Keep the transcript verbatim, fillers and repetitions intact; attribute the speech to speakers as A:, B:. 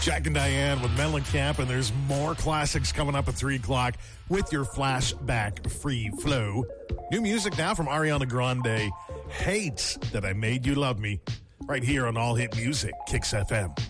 A: Jack and Diane with Mellencamp, and there's more classics coming up at three o'clock with your flashback free flow. New music now from Ariana Grande, Hate That I Made You Love Me, right here on All Hit Music, Kicks F M.